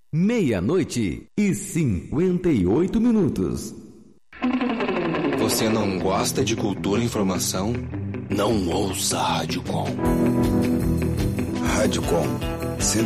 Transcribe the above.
meia-noite e 58 minutos. Você não gosta de cultura e informação? Não ouça a Rádio Com. Rádio Com